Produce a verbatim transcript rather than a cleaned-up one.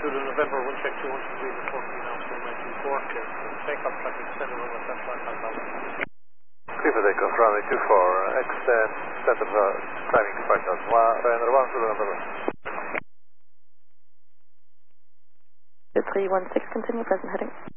Zulu November, one check two one two three, reporting now to nineteen four, clear. Takeoff traffic extended runway left right hand down. Clear for takeoff, runway two four, extend, center climbing to five thousand, one Zulu November. three one six, continue present heading.